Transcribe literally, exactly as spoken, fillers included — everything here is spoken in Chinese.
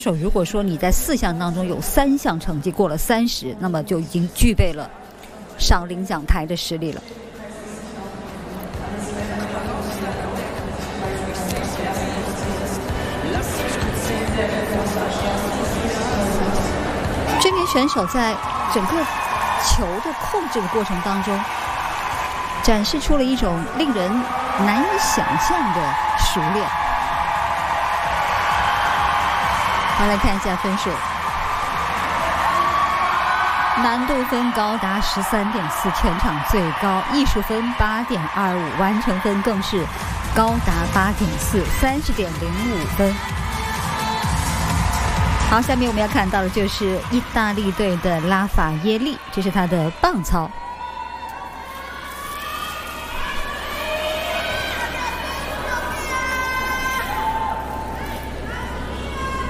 手如果说你在四项当中有三项成绩过了三十，那么就已经具备了上领奖台的实力了。这名选手在整个球的控制的过程当中，展示出了一种令人难以想象的熟练。好，来看一下分数，难度分高达十三点四，全场最高；艺术分八点二五，完成分更是高达八点四，三十点零五分。好，下面我们要看到的就是意大利队的拉法耶利，这是他的棒操。